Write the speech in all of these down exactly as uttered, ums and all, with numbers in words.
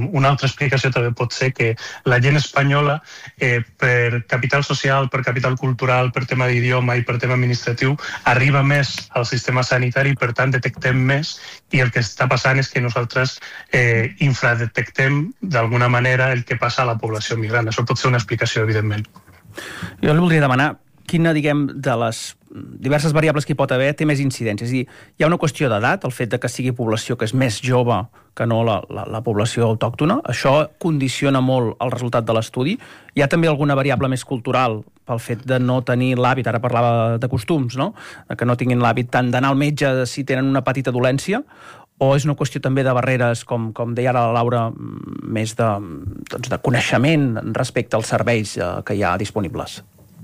una altra explicació també pot ser que la gent espanyola, eh, per capital social, per capital cultural, per tema d'idioma i per tema administratiu, arriba més al sistema sanitari, per tant detectem més, i el que està passant és que nosaltres eh, infradetectem d'alguna manera el que passa a la població migrant. Això pot ser una explicació, evidentment. Jo li voldria demanar quina, diguem, de les diverses variables que hi pot haver té més incidència. És a dir, hi ha una qüestió d'edat, el fet de que sigui població que és més jove que no la, la, la població autòctona. Això condiciona molt el resultat de l'estudi. Hi ha també alguna variable més cultural pel fet de no tenir l'hàbit, ara parlava de costums, no? Que no tinguin l'hàbit tant d'anar al metge si tenen una petita dolència, o és una qüestió també de barreres, com, com deia ara la Laura, més de, doncs, de coneixement respecte als serveis que hi ha disponibles?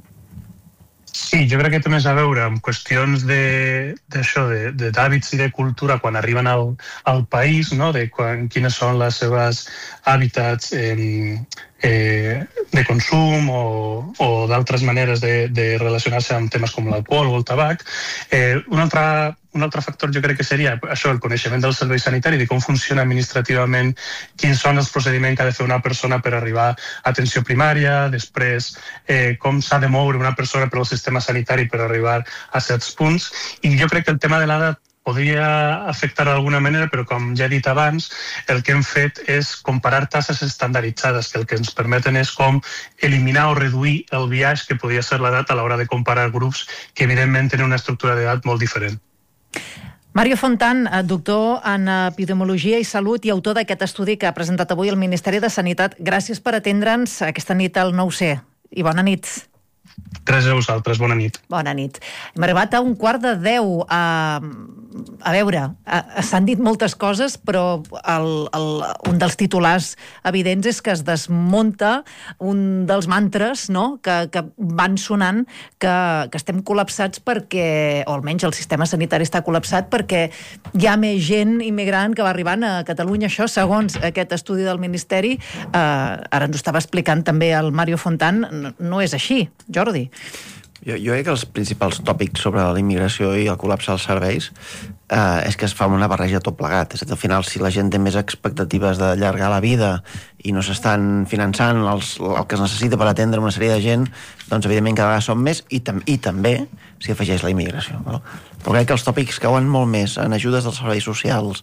Sí, jo crec que té més a veure amb qüestions d'això, d'hàbits i de cultura quan arriben al, al país, no? De quan, quines són les seves hàbitats eh, eh, de consum o, o d'altres maneres de, de relacionar-se amb temes com l'alcohol o el tabac. Eh, un altre Un altre factor jo crec que seria això, el coneixement del servei sanitari, de com funciona administrativament, quins són els procediments que ha de fer una persona per arribar a atenció primària, després eh, com s'ha de moure una persona per al sistema sanitari per arribar a certs punts. I jo crec que el tema de l'edat podria afectar d'alguna manera, però com ja he dit abans, el que hem fet és comparar tasses estandarditzades, que el que ens permeten és com eliminar o reduir el biaix que podia ser l'edat a l'hora de comparar grups que evidentment tenen una estructura d'edat molt diferent. Mario Fontán, doctor en Epidemiologia i Salut i autor d'aquest estudi que ha presentat avui el Ministeri de Sanitat. Gràcies per atendre'ns aquesta nit al nou C i bona nit. Gràcies a vosaltres, bona nit. Bona nit. Hem arribat a un quart de deu. A, a veure, s'han dit moltes coses, però el, el, un dels titulars evidents és que es desmunta un dels mantres, no?, que, que van sonant, que, que estem col·lapsats perquè, o almenys el sistema sanitari està col·lapsat perquè hi ha més gent immigrant que va arribant a Catalunya. Això, segons aquest estudi del Ministeri, eh, ara ens ho estava explicant també el Mario Fontán, no, no és així. Jordi. Jo, jo crec que els principals tòpics sobre la immigració i el col·lapse dels serveis eh, és que es fa una barreja tot plegat. És a dir, al final, si la gent té més expectatives d'allargar la vida i no s'estan finançant els, el que es necessita per atendre una sèrie de gent, doncs evidentment cada vegada són més i, tam i també s'hi afegeix la immigració. No? Però crec que els tòpics cauen molt més en ajudes dels serveis socials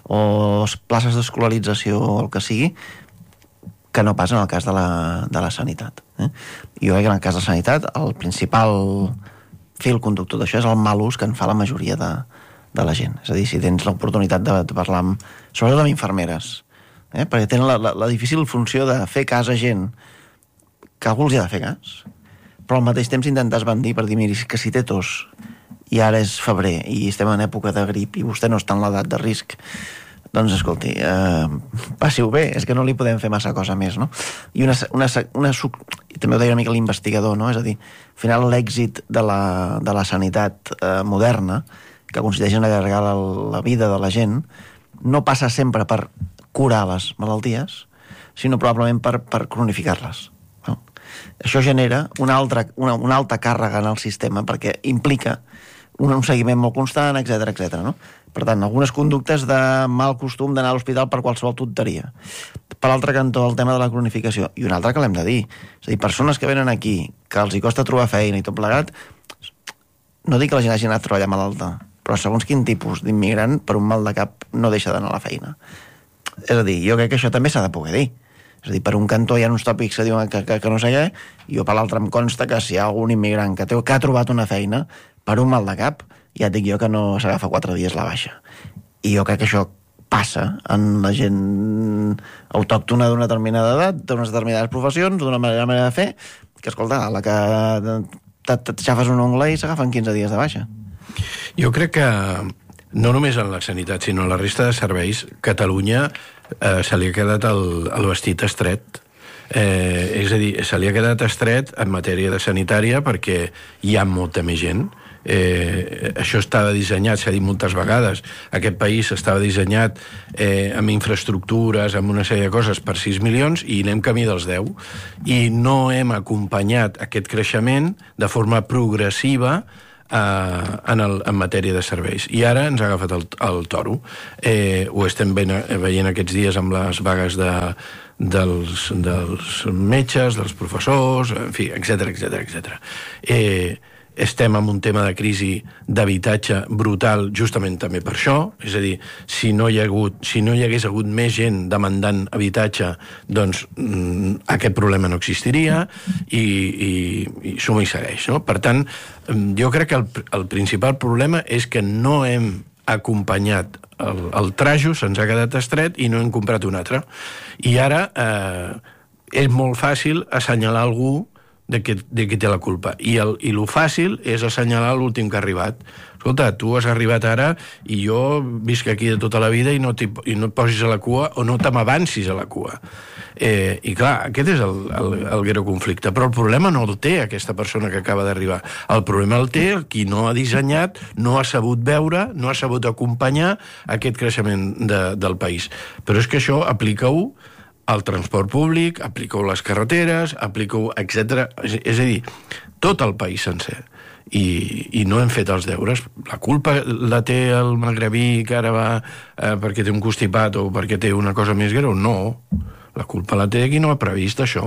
o places d'escolarització o el que sigui, que no pas en el cas de la, de la sanitat. Eh? Jo crec que en el cas de la sanitat el principal fil conductor d'això és el mal ús que en fa la majoria de, de la gent. És a dir, si tens l'oportunitat de, de parlar amb, sobretot amb infermeres, eh? perquè tenen la, la, la difícil funció de fer cas a gent que algú els hi ha de fer cas, però al mateix temps intentar esbandir per dir, miri, que si té tos i ara és febrer i estem en època de grip i vostè no està en l'edat de risc, doncs, escolti, eh, passi-ho bé, és que no li podem fer massa cosa més, no? I una, una, una, i també ho deia una mica l'investigador, no? És a dir, al final l'èxit de la, de la sanitat eh, moderna, que consisteix en allargar la, la vida de la gent, no passa sempre per curar les malalties, sinó probablement per, per cronificar-les. No? Això genera una altra, una, una alta càrrega en el sistema, perquè implica un, un seguiment molt constant, etcètera, etcètera, no? Per tant, algunes conductes de mal costum d'anar a l'hospital per qualsevol tonteria. Per l'altre cantó, el tema de la cronificació. I un altre que l'hem de dir. És a dir, persones que venen aquí, que els hi costa trobar feina i tot plegat, no dic que la gent hagi anat a treballar malalta, però segons quin tipus d'immigrant, per un mal de cap, no deixa d'anar a la feina. És a dir, jo crec que això també s'ha de poder dir. És a dir, per un cantó hi ha uns tòpics que diuen que, que, que no sé què, i jo per l'altre em consta que si hi ha algun immigrant que, té, que ha trobat una feina per un mal de cap, ja et dic jo que no s'agafa quatre dies la baixa. I jo crec que això passa en la gent autòctona d'una determinada edat, d'unes determinades professions, d'una manera, manera de fer, que, escolta, a la que t'aixafes un ongle i s'agafen quinze dies de baixa. Jo crec que no només en la sanitat, sinó en la resta de serveis, Catalunya eh, se li ha quedat el, el vestit estret. Eh, és a dir, se li ha quedat estret en matèria de sanitària perquè hi ha molta més gent. Eh, això estava dissenyat, s'ha dit moltes vegades, aquest país estava dissenyat eh, amb infraestructures, amb una sèrie de coses per sis milions i anem camí dels deu i no hem acompanyat aquest creixement de forma progressiva Uh, en, el, en matèria de serveis. I ara ens ha agafat el, el toro. Eh, ho estem ben, veient aquests dies amb les vagues de, dels, dels metges, dels professors, en fi, etcètera, etcètera, etcètera. Eh, estem en un tema de crisi d'habitatge brutal justament també per això, és a dir, si no hi ha hagut, si no hi hagués hagut més gent demandant habitatge, doncs mm, aquest problema no existiria i, i, i suma i segueix, no? Per tant, jo crec que el, el principal problema és que no hem acompanyat el, el trajo, se'ns ha quedat estret i no hem comprat un altre. I ara eh, és molt fàcil assenyalar algú de que, de que té la culpa. I el, i lo fàcil és assenyalar l'últim que ha arribat. Escolta, tu has arribat ara i jo visc aquí de tota la vida i no, i no et posis a la cua o no te m'avancis a la cua. Eh, I clar, aquest és el, el, el greu conflicte. Però el problema no el té aquesta persona que acaba d'arribar. El problema el té el qui no ha dissenyat, no ha sabut veure, no ha sabut acompanyar aquest creixement de, del país. Però és que això aplica-ho al transport públic, apliqueu les carreteres, apliqueu, etcètera. És, és a dir, tot el país sencer. I, i no hem fet els deures. La culpa la té el magrebí que ara va eh, perquè té un constipat o perquè té una cosa més greu? No. La culpa la té qui no ha previst això.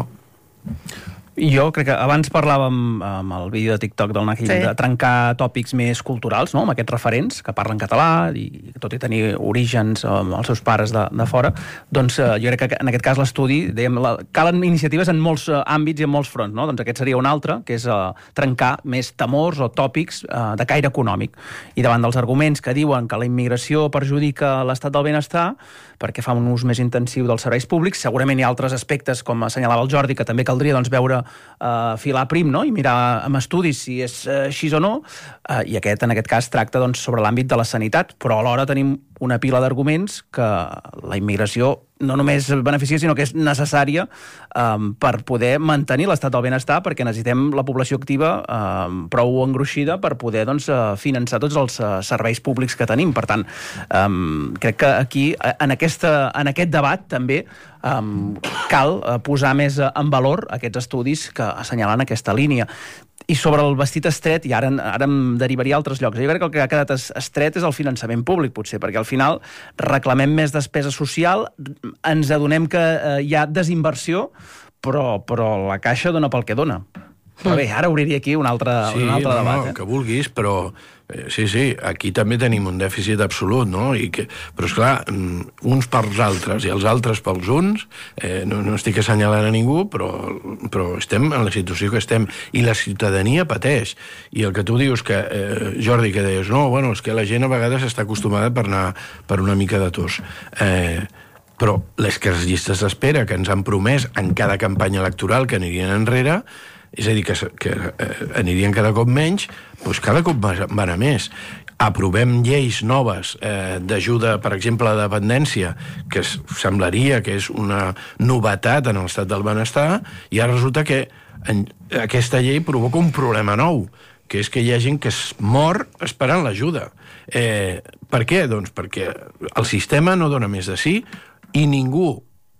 Jo crec que abans parlàvem amb el vídeo de TikTok del Nakhil sí. de trencar tòpics més culturals, no?, amb aquests referents que parlen català i tot i tenir orígens amb els seus pares de, de fora, doncs eh, jo crec que en aquest cas l'estudi, dèiem, la, calen iniciatives en molts eh, àmbits i en molts fronts, no? Doncs aquest seria un altre, que és eh, trencar més temors o tòpics eh, de caire econòmic. I davant dels arguments que diuen que la immigració perjudica l'estat del benestar perquè fa un ús més intensiu dels serveis públics, segurament hi ha altres aspectes, com assenyalava el Jordi, que també caldria doncs, veure Uh, filar prim, no?, i mirar amb estudis si és uh, així o no, uh, i aquest, en aquest cas, tracta doncs, sobre l'àmbit de la sanitat, però alhora tenim una pila d'arguments que la immigració no només beneficia, sinó que és necessària um, per poder mantenir l'estat del benestar, perquè necessitem la població activa um, prou engruixida per poder doncs, uh, finançar tots els uh, serveis públics que tenim. Per tant, um, crec que aquí, en, aquesta, en aquest debat, també um, cal uh, posar més uh, en valor aquests estudis que assenyalen aquesta línia. I sobre el vestit estret, i ara, ara em derivaria a altres llocs, jo crec que el que ha quedat estret és el finançament públic, potser, perquè al final reclamem més despesa social, ens adonem que eh, hi ha desinversió, però, però la caixa dona pel que dona. Però bé, ara obriria aquí un altre, sí, un altre no, debat. Sí, eh? no, que vulguis, però eh, sí, sí, aquí també tenim un dèficit absolut, no? I que, però, esclar, uns pels altres i els altres pels uns, eh, no, no estic assenyalant a ningú, però, però estem en la situació que estem, i la ciutadania pateix. I el que tu dius, que eh, Jordi, que deies, no, bueno, és que la gent a vegades està acostumada per anar per una mica de tos. Eh, però les que les llistes d'espera que ens han promès en cada campanya electoral que anirien enrere, és a dir, que, que eh, anirien cada cop menys, doncs cada cop van a més. Aprovem lleis noves eh, d'ajuda, per exemple, a la dependència, que es, semblaria que és una novetat en l'estat del benestar, i ara resulta que en, aquesta llei provoca un problema nou, que és que hi ha gent que es mor esperant l'ajuda. Eh, per què? Doncs perquè el sistema no dona més de sí i ningú,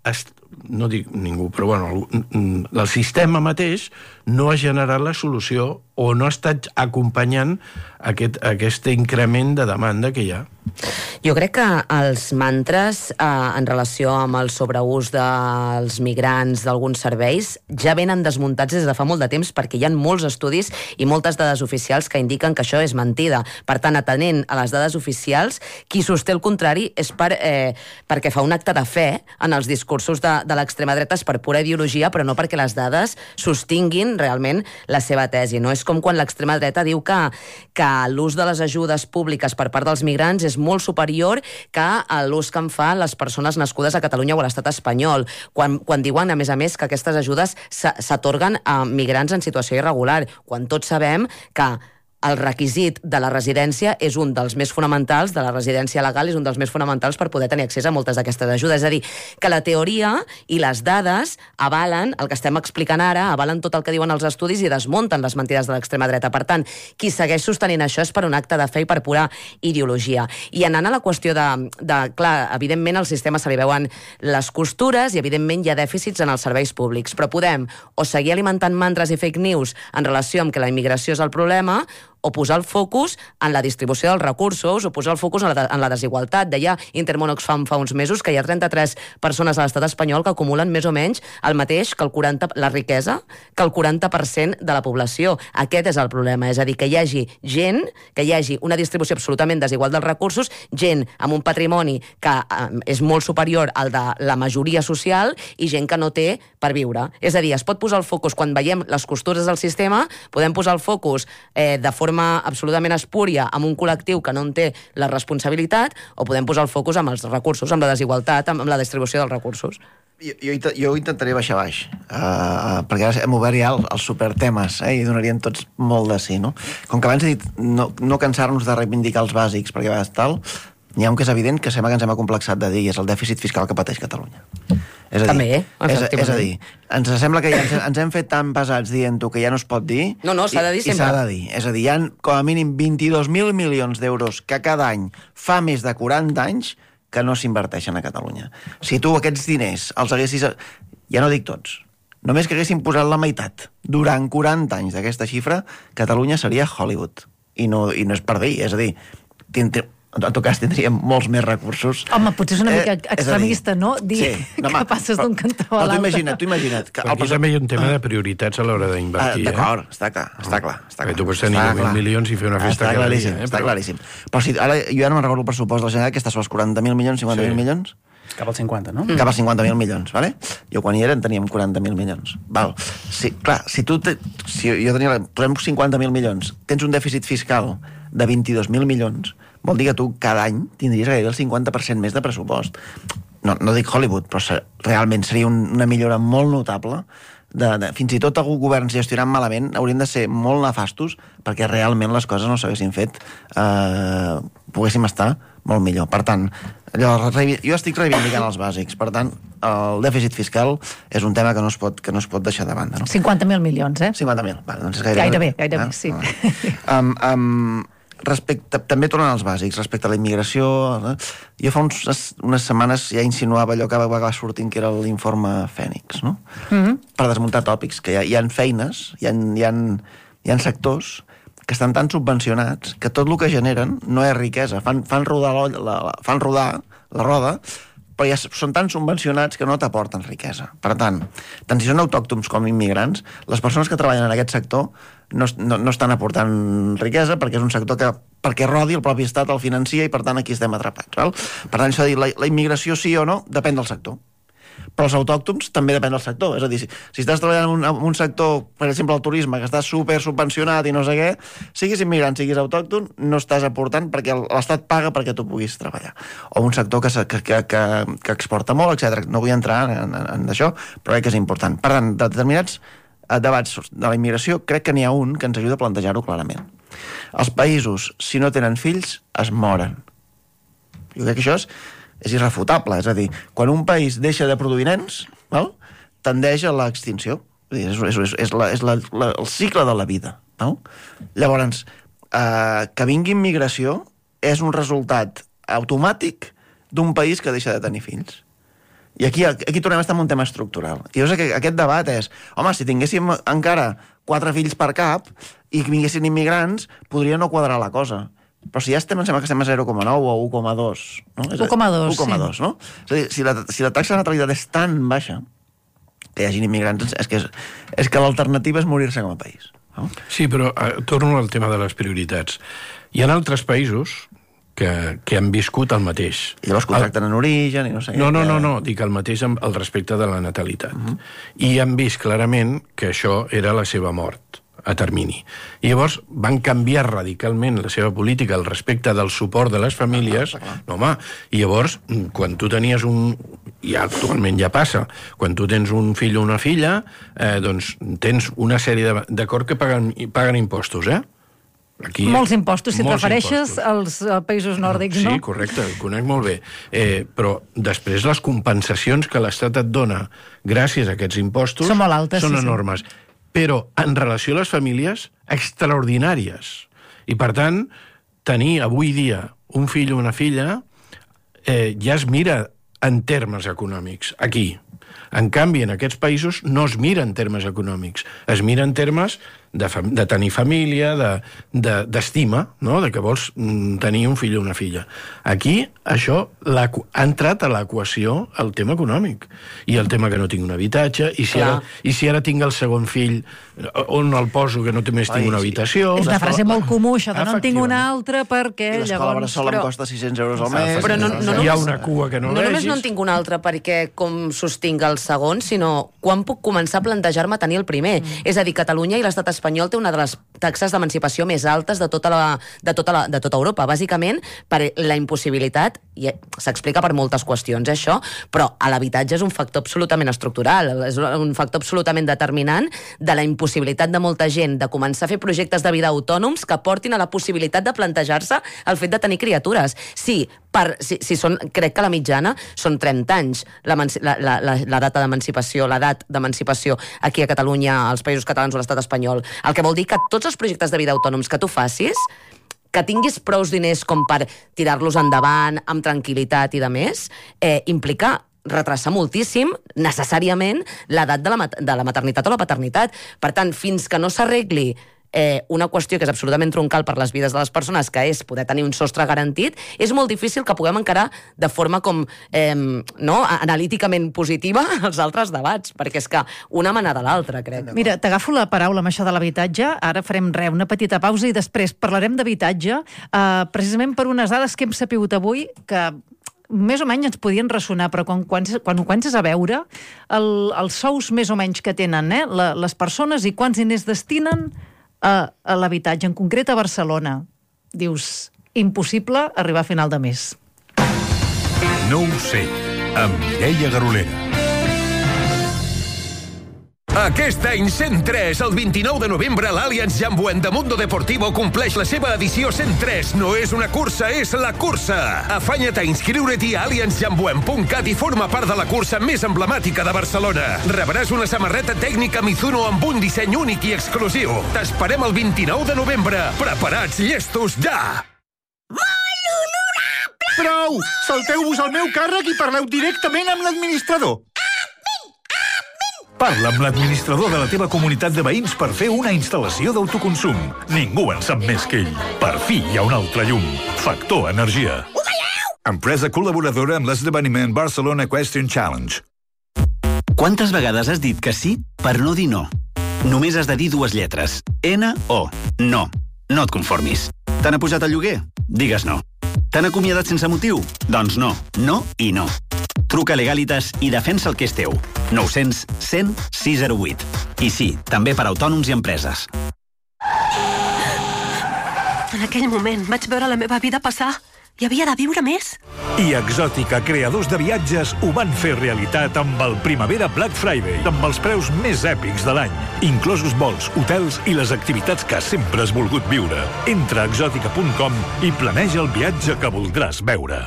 no dic ningú, però bueno, el, el sistema mateix no ha generat la solució o no ha estat acompanyant aquest, aquest increment de demanda que hi ha. Jo crec que els mantres eh, en relació amb el sobreús dels migrants d'alguns serveis ja venen desmuntats des de fa molt de temps, perquè hi ha molts estudis i moltes dades oficials que indiquen que això és mentida. Per tant, atenent a les dades oficials, qui sosté el contrari és per, eh, perquè fa un acte de fe en els discursos de, de l'extrema dreta, és per pura ideologia, però no perquè les dades sostinguin realment la seva tesi. No és com quan l'extrema dreta diu que, que l'ús de les ajudes públiques per part dels migrants és molt superior que l'ús que en fan les persones nascudes a Catalunya o a l'estat espanyol, quan, quan diuen, a més a més, que aquestes ajudes s'atorguen a migrants en situació irregular, quan tots sabem que el requisit de la residència és un dels més fonamentals, de la residència legal és un dels més fonamentals per poder tenir accés a moltes d'aquestes ajudes. És a dir, que la teoria i les dades avalen el que estem explicant ara, avalen tot el que diuen els estudis i desmunten les mentides de l'extrema dreta. Per tant, qui segueix sostenint això és per un acte de fe i per pura ideologia. I anant a la qüestió de, de clar, evidentment al sistema se li veuen les costures i evidentment hi ha dèficits en els serveis públics, però podem o seguir alimentant mantres i fake news en relació amb que la immigració és el problema, o posar el focus en la distribució dels recursos, o posar el focus en la, de, en la desigualtat. Deia Intermón Oxfam fa uns mesos que hi ha trenta-tres persones a l'estat espanyol que acumulen més o menys el mateix que el quaranta, la riquesa, que el quaranta per cent de la població. Aquest és el problema, és a dir, que hi hagi gent, que hi hagi una distribució absolutament desigual dels recursos, gent amb un patrimoni que eh, és molt superior al de la majoria social i gent que no té per viure. És a dir, es pot posar el focus quan veiem les costures del sistema, podem posar el focus eh, de forma absolutament espúria amb un col·lectiu que no en té la responsabilitat, o podem posar el focus amb els recursos, amb la desigualtat, amb, amb la distribució dels recursos. Jo, jo, jo intentaré baixar baix, uh, perquè ara hem obert ja els, els supertemes, eh, i donarien tots molt de sí, no? Com que abans he dit no, no cansar-nos de reivindicar els bàsics, perquè a vegades tal, n'hi ha un que és evident que sembla que ens hem acomplexat de dir, i és el dèficit fiscal que pateix Catalunya. És a dir, També, és, és a dir, ens sembla que ja ens, ens hem fet tan pesats dient-ho que ja no es pot dir. No, no, s'ha de dir sempre. I s'ha de dir. És a dir, hi ha com a mínim vint-i-dos mil milions d'euros que cada any fa més de quaranta anys que no s'inverteixen a Catalunya. Si tu aquests diners els haguessis... Ja no dic tots. Només que haguessin posat la meitat durant quaranta anys d'aquesta xifra, Catalunya seria Hollywood. I no, i no és per dir, és a dir, en tot cas tindríem molts més recursos. Home, potser és una mica eh, extremista, dir, no? Dir sí, no, que passes d'un cantó a l'altre. Tu imagina't, tu imagina't. Que Aquí també hi ha un tema de prioritats a l'hora d'invertir. Ah, D'acord, eh? està clar, està clar. Està clar. Tu pots tenir mil milions i fer una festa cada dia. Eh? Està claríssim. Però si, ara jo ja no me'n recordo el pressupost de la Generalitat, que està sobre els quaranta mil milions, cinquanta mil sí. milions. Cap als cinquanta, no? Mm. Cap als cinquanta mil milions, vale? Jo quan hi era en teníem quaranta mil milions. Val. Si, clar, si tu... Te, si jo tenia... Posem cinquanta mil milions, tens un dèficit fiscal de vint-i-dos mil milions, vol dir que tu cada any tindries gairebé el cinquanta per cent més de pressupost. No, no dic Hollywood, però ser, realment seria un, una millora molt notable. De, de, fins i tot alguns governs gestionant malament haurien de ser molt nefastos perquè realment les coses no s'haguessin fet, eh, poguéssim estar molt millor. Per tant, allò, jo estic reivindicant els bàsics. Per tant, el dèficit fiscal és un tema que no es pot, que no es pot deixar de banda. No? cinquanta mil milions, eh? cinquanta mil. Vale, doncs gairebé, gairebé, gairebé, eh? sí. Ah, um, um, respecte, també tornant als bàsics, respecte a la immigració, eh? jo fa uns, unes setmanes ja insinuava allò que va acabar sortint, que era l'informe Fènix, no? Mm-hmm. Per desmuntar tòpics, que hi ha, hi ha feines, hi ha, hi ha, hi ha sectors que estan tan subvencionats que tot el que generen no és riquesa, fan, fan, rodar, la, la, fan rodar la roda, però ja són tan subvencionats que no t'aporten riquesa. Per tant, tant si són autòctons com immigrants, les persones que treballen en aquest sector no, no, no estan aportant riquesa perquè és un sector que, perquè rodi, el propi estat el financia i per tant aquí estem atrapats. Val? Per tant, això de dir, la, la immigració sí o no depèn del sector. Però els autòctons també depèn del sector. És a dir, si, si estàs treballant en un, en un sector, per exemple, el turisme, que està super subvencionat i no sé què, siguis immigrant, siguis autòcton, no estàs aportant perquè l'Estat paga perquè tu puguis treballar. O un sector que, que, que, que, que exporta molt, etcètera. No vull entrar en, en, en això, però crec que és important. Per tant, de determinats debats de la immigració, crec que n'hi ha un que ens ajuda a plantejar-ho clarament. Els països, si no tenen fills, es moren. Jo crec que això és és irrefutable, és a dir, quan un país deixa de produir nens, no? Tendeix a l'extinció. És, és, és, és, la, és la, la, el cicle de la vida. No? Llavors, eh, que vingui immigració és un resultat automàtic d'un país que deixa de tenir fills. I aquí, aquí tornem a estar en un tema estructural. I llavors aquest, aquest debat és, home, si tinguéssim encara quatre fills per cap i vinguessin immigrants, podria no quadrar la cosa. Però si ja estem, em sembla que estem a zero coma nou o u coma dos. No? u coma dos, u coma dos, sí. No? És a dir, si la, si la taxa de natalitat és tan baixa que hi hagi immigrants, és que, és, és que l'alternativa és morir-se com a país. No? Sí, però eh, torno al tema de les prioritats. Hi ha altres països que, que han viscut el mateix. I llavors contracten el... en origen i no sé... No, no, que... no, no, dic el mateix amb el respecte de la natalitat. Uh Mhm. -huh. I han vist clarament que això era la seva mort a termini. I llavors van canviar radicalment la seva política al respecte del suport de les famílies. No, home, i llavors, quan tu tenies un... I actualment ja passa. Quan tu tens un fill o una filla, eh, doncs tens una sèrie d'acord que paguen, paguen impostos, eh? Aquí, molts impostos, si et refereixes impostos. als països nòrdics, sí, no? Sí, correcte, ho conec molt bé. Eh, però després les compensacions que l'Estat et dona gràcies a aquests impostos són molt altes, són sí, enormes. Sí. Però en relació a les famílies, extraordinàries. I per tant, tenir avui dia un fill o una filla eh, ja es mira en termes econòmics, aquí. En canvi, en aquests països no es mira en termes econòmics, es mira en termes de, fam de tenir família, d'estima, de, de, no? De que vols tenir un fill o una filla. Aquí, això ha entrat a l'equació el tema econòmic. I el tema que no tinc un habitatge, i si, ara, i si ara tinc el segon fill, on el poso que no només tinc una habitació... És una frase molt comú, això de no en tinc una altra perquè... I l'escola Bressol em costa sis-cents euros al mes. Però no, no, hi ha una cua que no, no vegis. Només no en tinc una altra perquè com sostinc el segon, sinó quan puc començar a plantejar-me tenir el primer. Mm. És a dir, Catalunya i l'estat espanyol té una de les taxes d'emancipació més altes de tota, la, de, tota la, de tota Europa, bàsicament per la impossibilitat, i s'explica per moltes qüestions, això, però l'habitatge és un factor absolutament estructural, és un factor absolutament determinant de la impossibilitat de molta gent de començar a fer projectes de vida autònoms que portin a la possibilitat de plantejar-se el fet de tenir criatures. Sí, per, si, si són, crec que la mitjana són trenta anys, la, la, la, la data d'emancipació, l'edat d'emancipació aquí a Catalunya, als Països Catalans o a l'estat espanyol. El que vol dir que tots els projectes de vida autònoms que tu facis, que tinguis prous diners com per tirar-los endavant amb tranquil·litat i de més, eh, implica retrasar moltíssim, necessàriament, l'edat de, la, de la maternitat o la paternitat. Per tant, fins que no s'arregli eh, una qüestió que és absolutament troncal per les vides de les persones, que és poder tenir un sostre garantit, és molt difícil que puguem encarar de forma com eh, no, analíticament positiva els altres debats, perquè és que una mana de l'altra, crec. Mira, t'agafo la paraula amb això de l'habitatge, ara farem res, una petita pausa i després parlarem d'habitatge, eh, precisament per unes dades que hem sapigut avui que més o menys ens podien ressonar, però quan, quan, quan ho comences a veure, el, els sous més o menys que tenen eh, la, les persones i quants diners destinen a, a l'habitatge, en concret a Barcelona. Dius, impossible arribar a final de mes. No ho sé, amb Mireia Garolera. Aquest any cent tres, el vint-i-nou de novembre, l'Allianz Jambuend de Mundo Deportivo compleix la seva edició cent tres. No és una cursa, és la cursa. Afanya't a inscriure't a allianz jambuend punt cat i forma part de la cursa més emblemàtica de Barcelona. Rebràs una samarreta tècnica Mizuno amb un disseny únic i exclusiu. T'esperem el vint-i-nou de novembre. Preparats, llestos, ja! Molt honorable! Prou! Salteu-vos al meu càrrec i parleu directament amb l'administrador. Parla amb l'administrador de la teva comunitat de veïns per fer una instal·lació d'autoconsum. Ningú en sap més que ell. Per fi hi ha un altre llum. Factor Energia. Ho veieu? Empresa col·laboradora amb l'esdeveniment Barcelona Question Challenge. Quantes vegades has dit que sí per no dir no? Només has de dir dues lletres. N O. No. No et conformis. T'han apujat el lloguer? Digues no. T'han acomiadat sense motiu? Doncs no. No i no. Truca a Legalitas i defensa el que és teu. nou cents cent sis zero vuit. I sí, també per autònoms i empreses. En aquell moment vaig veure la meva vida passar. Hi havia de viure més. I Exòtica, creadors de viatges, ho van fer realitat amb el Primavera Black Friday, amb els preus més èpics de l'any, inclosos vols, hotels i les activitats que sempre has volgut viure. Entra a exòtica punt com i planeja el viatge que voldràs veure.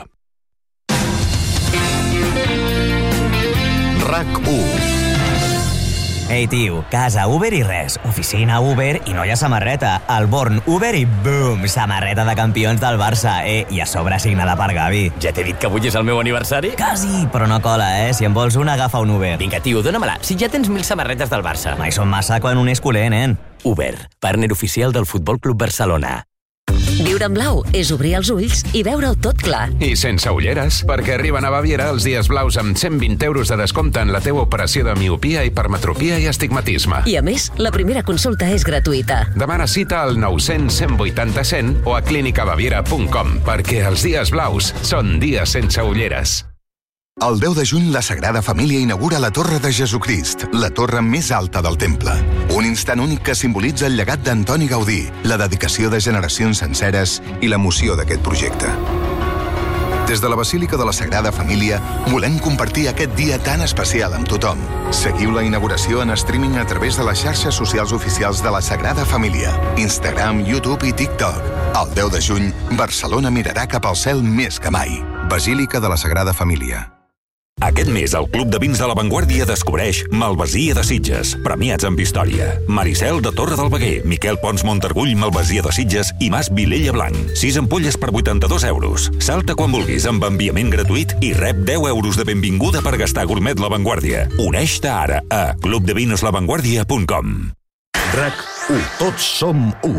RAC u. Ei, tio, casa Uber i res. Oficina Uber i no hi ha samarreta. El Born Uber i boom, samarreta de campions del Barça, eh? I a sobre signada per Gavi. Ja t'he dit que avui és el meu aniversari? Quasi, però no cola, eh? Si en vols una, agafa un Uber. Vinga, tio, dóna-me-la. Si ja tens mil samarretes del Barça. Mai són massa quan un és culer, nen. Uber, partner oficial del Futbol Club Barcelona. Viure en blau és obrir els ulls i veure'l tot clar. I sense ulleres, perquè arriben a Baviera els dies blaus amb cent vint euros de descompte en la teua operació de miopia, hipermetropia i astigmatisme. I a més, la primera consulta és gratuïta. Demana cita al nou cents cent vuitanta cent o a clínica baviera punt com, perquè els dies blaus són dies sense ulleres. El deu de juny, la Sagrada Família inaugura la Torre de Jesucrist, la torre més alta del temple. Un instant únic que simbolitza el llegat d'Antoni Gaudí, la dedicació de generacions senceres i l'emoció d'aquest projecte. Des de la Basílica de la Sagrada Família, volem compartir aquest dia tan especial amb tothom. Seguiu la inauguració en streaming a través de les xarxes socials oficials de la Sagrada Família, Instagram, YouTube i TikTok. El deu de juny, Barcelona mirarà cap al cel més que mai. Basílica de la Sagrada Família. Aquest mes, el Club de Vins de la Vanguardia descobreix Malvasia de Sitges, premiats amb història. Maricel de Torre del Veguer, Miquel Pons Montargull, Malvasia de Sitges i Mas Vilella Blanc. sis ampolles per vuitanta-dos euros. Salta quan vulguis amb enviament gratuït i rep deu euros de benvinguda per gastar gourmet La Vanguardia. Uneix-te ara a club de vinos la vanguardia punt com. RAC u. Tots som u.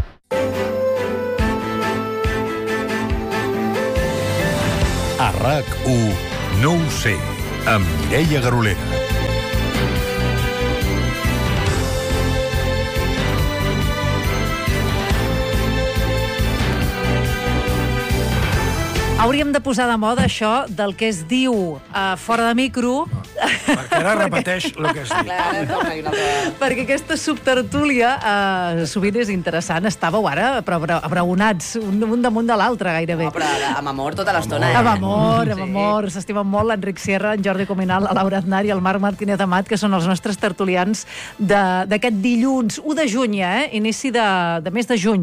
A RAC u, no ho sé, amb Mireia Garolera. Hauríem de posar de moda això del que es diu uh, fora de micro. Perquè ara repeteix el que es diu. Perquè aquesta subtertúlia uh, sovint és interessant. Estàveu ara però abraonats, un, un damunt de l'altre gairebé. No, però amb amor tota l'estona. Eh? Amb amor, amb amor. Sí. S'estimen molt l'Enric Sierra, en Jordi Cominal, la Laura Aznar i el Marc Martínez Amat, que són els nostres tertulians d'aquest dilluns, u de juny, eh? Inici de, de mes de juny.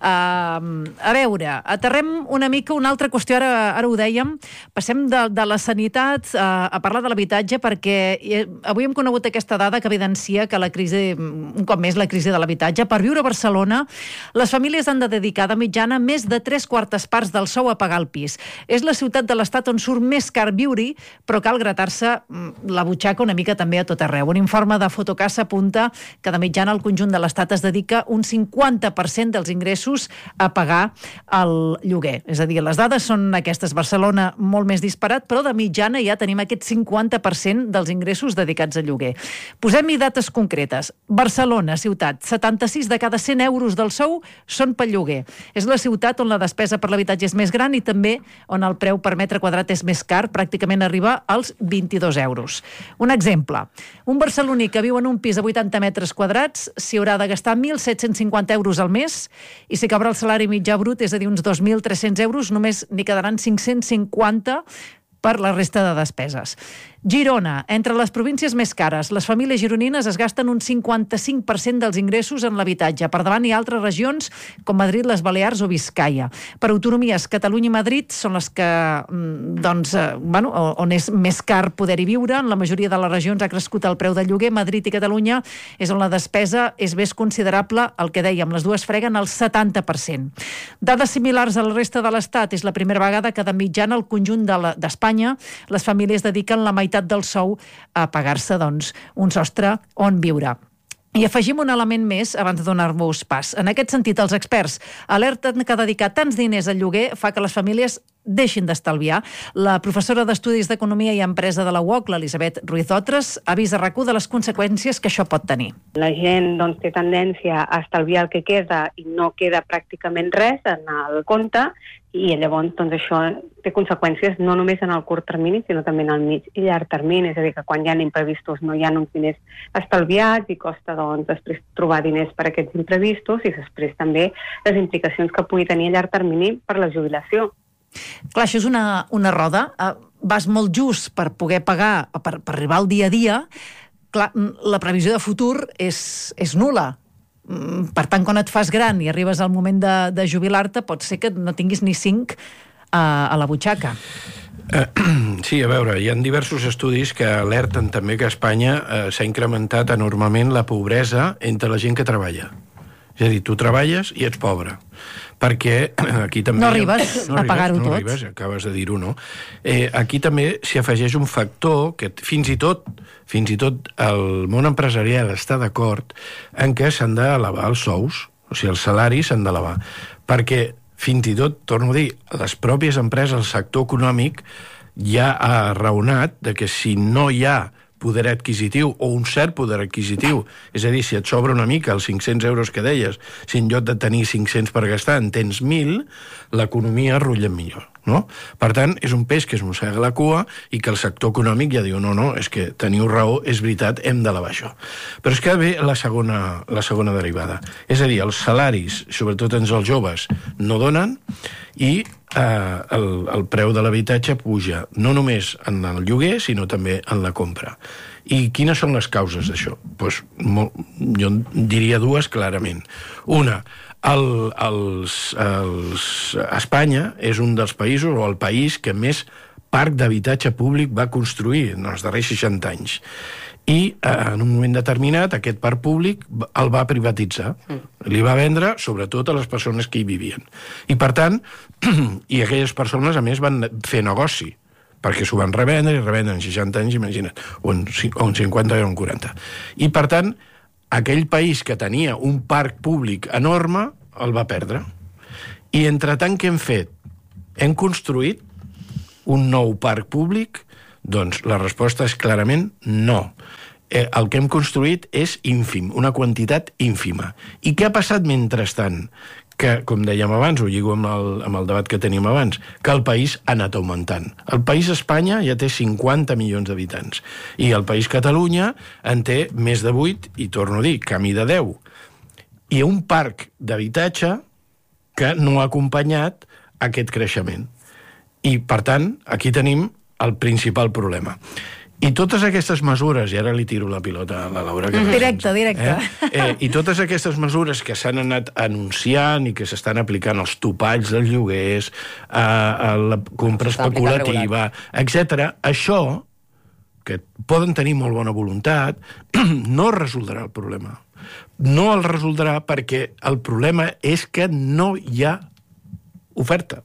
Uh, a veure, aterrem una mica una altra qüestió. Ara, ara ho dèiem, passem de, de la sanitat a, a parlar de l'habitatge, perquè avui hem conegut aquesta dada que evidencia que la crisi, un cop més la crisi de l'habitatge, per viure a Barcelona, les famílies han de dedicar de mitjana més de tres quartes parts del sou a pagar el pis. És la ciutat de l'estat on surt més car viure-hi, però cal gratar-se la butxaca una mica també a tot arreu. Un informe de Fotocasa apunta que de mitjana el conjunt de l'estat es dedica un cinquanta per cent dels ingressos a pagar el lloguer. És a dir, les dades són aquestes. Barcelona molt més disparat, però de mitjana ja tenim aquest cinquanta per cent dels ingressos dedicats al lloguer. Posem-hi dates concretes. Barcelona, ciutat, setanta-sis de cada cent euros del sou són pel lloguer. És la ciutat on la despesa per l'habitatge és més gran i també on el preu per metre quadrat és més car, pràcticament arriba als vint-i-dos euros. Un exemple. Un barceloní que viu en un pis de vuitanta metres quadrats s'hi haurà de gastar mil set-cents cinquanta euros al mes i si cobra el salari mitjà brut, és a dir, uns dos mil tres-cents euros, només n'hi quedaran cinc-cents cinquanta per la resta de despeses. Girona, entre les províncies més cares, les famílies gironines es gasten un cinquanta-cinc per cent dels ingressos en l'habitatge. Per davant hi ha altres regions com Madrid, les Balears o Biscaia. Per autonomies, Catalunya i Madrid són les que, doncs, bueno, on és més car poder-hi viure. En la majoria de les regions ha crescut el preu del lloguer. Madrid i Catalunya és on la despesa és més considerable. El que dèiem, les dues freguen el setanta per cent. Dades similars a la resta de l'Estat. És la primera vegada que de mitjana el conjunt d'Espanya les famílies dediquen la meitat del sou a pagar-se, doncs, un sostre on viure. I afegim un element més abans de donar-vos pas. En aquest sentit, els experts alerten que dedicar tants diners al lloguer fa que les famílies deixin d'estalviar. La professora d'Estudis d'Economia i Empresa de la U O C, l'Elisabet Ruiz-Otres, avisa RAC u de les conseqüències que això pot tenir. La gent doncs, té tendència a estalviar el que queda i no queda pràcticament res en el compte i llavors doncs, això té conseqüències no només en el curt termini, sinó també en el mig i llarg termini. És a dir, que quan hi ha imprevistos no hi ha uns diners estalviats i costa doncs, després trobar diners per a aquests imprevistos i després també les implicacions que pugui tenir a llarg termini per la jubilació. Clar, això és una, una roda. Vas molt just per poder pagar, per, per arribar al dia a dia. Clar, la previsió de futur és, és nul·la. Per tant, quan et fas gran i arribes al moment de, de jubilar-te, pot ser que no tinguis ni cinc a, a la butxaca. Uh, sí, a veure, hi ha diversos estudis que alerten també que a Espanya uh, s'ha incrementat enormement la pobresa entre la gent que treballa. És a dir, tu treballes i ets pobre. Perquè aquí també... No arribes no a pagar-ho no tot. Arribes, acabes de dir-ho, no? Eh, aquí també s'hi afegeix un factor que fins i tot fins i tot el món empresarial està d'acord en què s'han d'elevar els sous, o sigui, els salaris s'han d'elevar. Perquè fins i tot, torno a dir, les pròpies empreses, el sector econòmic, ja ha raonat de que si no hi ha poder adquisitiu o un cert poder adquisitiu, és a dir, si et sobra una mica els cinc-cents euros que deies, si en lloc de tenir cinc-cents per gastar en tens mil, l'economia rutlla millor, no? Per tant, és un peix que es mossega la cua i que el sector econòmic ja diu no, no, és que teniu raó, és veritat, hem d'elevar això. Però és que ve la segona, la segona derivada. És a dir, els salaris, sobretot entre els joves, no donen i eh, el, el preu de l'habitatge puja no només en el lloguer, sinó també en la compra. I quines són les causes d'això? Pues, molt, jo diria dues clarament. Una, el, els, els, Espanya és un dels països, o el país que més parc d'habitatge públic va construir en els darrers seixanta anys. I eh, en un moment determinat aquest parc públic el va privatitzar. Mm. Li va vendre sobretot a les persones que hi vivien. I per tant, i aquelles persones a més van fer negoci, perquè s'ho van revendre i revendre en seixanta anys, imagina't, o en, o en cinquanta o en quaranta. I per tant, aquell país que tenia un parc públic enorme el va perdre. I entretant què hem fet? Hem construït un nou parc públic? Doncs la resposta és clarament no. Eh, el que hem construït és ínfim, una quantitat ínfima. I què ha passat mentrestant? Que, com dèiem abans, ho lligo amb el, amb el debat que tenim abans, que el país ha anat augmentant. El país Espanya ja té cinquanta milions d'habitants i el país Catalunya en té més de vuit, i torno a dir, camí de deu. I un parc d'habitatge que no ha acompanyat aquest creixement. I, per tant, aquí tenim el principal problema. I totes aquestes mesures, i ara li tiro la pilota a la Laura... Que directe, directe. Eh? Eh, I totes aquestes mesures que s'han anat anunciant i que s'estan aplicant als topalls dels lloguers, a, a la compra especulativa, etcètera, això, que poden tenir molt bona voluntat, no resoldrà el problema. No el resoldrà perquè el problema és que no hi ha oferta.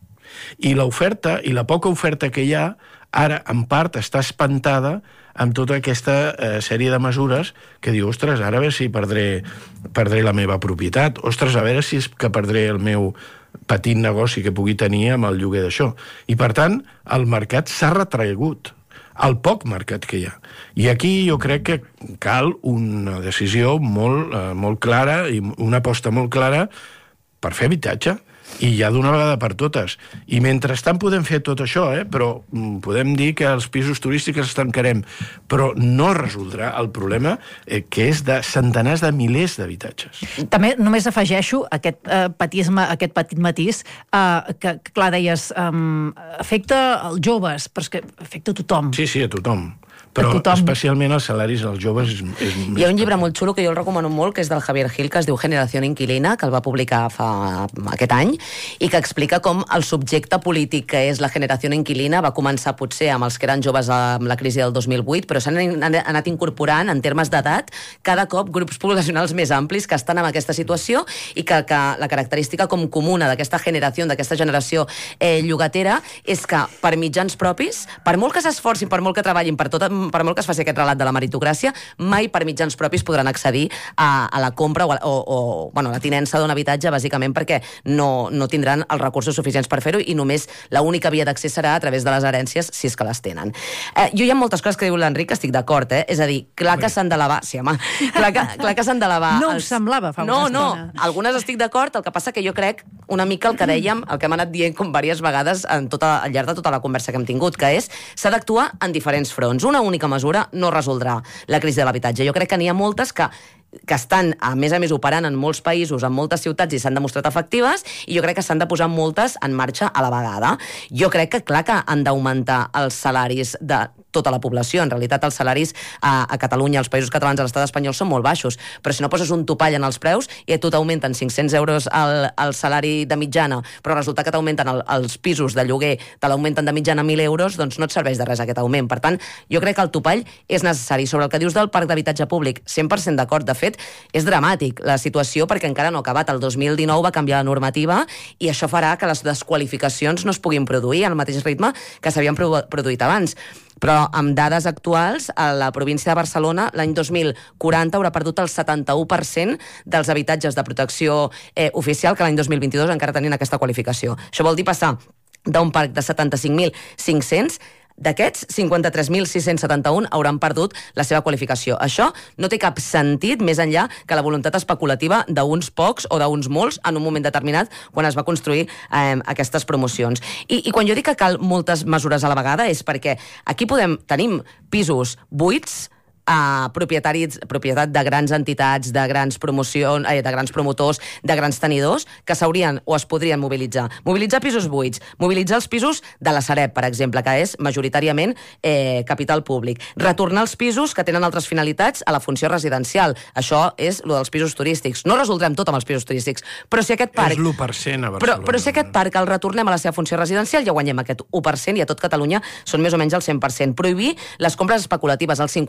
I l'oferta, i la poca oferta que hi ha, ara, en part, està espantada amb tota aquesta eh, sèrie de mesures que diu, ostres, ara a veure si perdré, perdré la meva propietat, ostres, a veure si és que perdré el meu petit negoci que pugui tenir amb el lloguer d'això. I, per tant, el mercat s'ha retraigut, el poc mercat que hi ha. I aquí jo crec que cal una decisió molt, eh, molt clara i una aposta molt clara per fer habitatge. I ja d'una vegada per totes. I mentrestant podem fer tot això, eh? Però podem dir que els pisos turístics els tancarem, però no resoldrà el problema eh, que és de centenars de milers d'habitatges. També només afegeixo aquest, eh, patisme, aquest petit matís eh, que, clar, deies, eh, afecta els joves, però és que afecta a tothom. Sí, sí, a tothom. Però especialment els salaris dels joves és, és més... Hi ha un llibre molt xulo que jo el recomano molt, que és del Javier Gil, que es diu Generación Inquilina, que el va publicar fa aquest any, i que explica com el subjecte polític que és la generació inquilina va començar potser amb els que eren joves amb la crisi del dos mil vuit, però s'han anat incorporant en termes d'edat cada cop grups poblacionals més amplis que estan en aquesta situació i que, que la característica com comuna d'aquesta generació, d'aquesta generació eh, llogatera, és que per mitjans propis, per molt que s'esforcin, per molt que treballin, per tot, per molt que es faci aquest relat de la meritocràcia, mai per mitjans propis podran accedir a, a la compra o, o, o bueno, la tinença d'un habitatge, bàsicament perquè no, no tindran els recursos suficients per fer-ho i només l'única via d'accés serà a través de les herències, si és que les tenen. Eh, jo hi ha moltes coses que diu l'Enric, que estic d'acord, eh? És a dir, clar que s'han d'elevar... Sí, home, clar que, clar que s'han d'elevar... No els... us semblava fa no, una no, estona. No, algunes estic d'acord, el que passa que jo crec una mica el que dèiem, el que hem anat dient com diverses vegades en tota, al llarg de tota la conversa que hem tingut, que és s'ha d'actuar en diferents fronts. Una única mesura no resoldrà la crisi de l'habitatge. Jo crec que n'hi ha moltes que que estan, a més a més, operant en molts països, en moltes ciutats, i s'han demostrat efectives, i jo crec que s'han de posar moltes en marxa a la vegada. Jo crec que, clar, que han d'augmentar els salaris de tota la població. En realitat, els salaris a, a Catalunya, als països catalans, a l'estat espanyol, són molt baixos, però si no poses un topall en els preus i a tu t'augmenten cinc-cents euros el, el salari de mitjana, però resulta que t'augmenten el, els pisos de lloguer, te l'augmenten de mitjana mil euros, doncs no et serveix de res aquest augment. Per tant, jo crec que el topall és necessari. Sobre el que dius del parc d'habitatge públic, cent per cent d'acord. De fet, és dramàtic la situació perquè encara no ha acabat. El dos mil dinou va canviar la normativa i això farà que les desqualificacions no es puguin produir al mateix ritme que s'havien produït abans. Però amb dades actuals, a la província de Barcelona, l'any dos mil quaranta haurà perdut el setanta-u per cent dels habitatges de protecció eh, oficial que l'any dos mil vint-i-dos encara tenien aquesta qualificació. Això vol dir passar d'un parc de setanta-cinc mil cinc-cents. D'aquests, cinquanta-tres mil sis-cents setanta-un hauran perdut la seva qualificació. Això no té cap sentit més enllà que la voluntat especulativa d'uns pocs o d'uns molts en un moment determinat quan es va construir eh, aquestes promocions. I, I quan jo dic que cal moltes mesures a la vegada és perquè aquí podem tenim pisos buits a propietaris, propietat de grans entitats, de grans promocions, eh, de grans promotors, de grans tenidors, que s'haurien o es podrien mobilitzar. Mobilitzar pisos buits, mobilitzar els pisos de la Sareb, per exemple, que és majoritàriament eh, capital públic. Retornar els pisos que tenen altres finalitats a la funció residencial. Això és el dels pisos turístics. No resoldrem tot amb els pisos turístics, però si aquest parc... És l'u per cent a Barcelona. Però, però si aquest parc el retornem a la seva funció residencial, ja guanyem aquest u per cent i a tot Catalunya són més o menys el cent per cent. Prohibir les compres especulatives, el cinquanta-set per